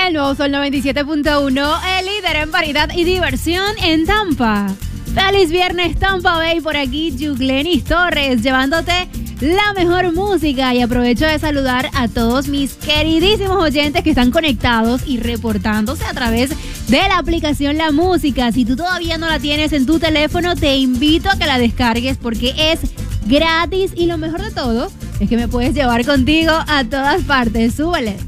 El nuevo Sol 97.1, el líder en variedad y diversión en Tampa. Feliz viernes, Tampa Bay, por aquí Yuglenis Torres, llevándote la mejor música, y aprovecho de saludar a todos mis queridísimos oyentes que están conectados y reportándose a través de la aplicación La Música. Si tú todavía no la tienes en tu teléfono, te invito a que la descargues porque es gratis, y lo mejor de todo es que me puedes llevar contigo a todas partes. Súbele.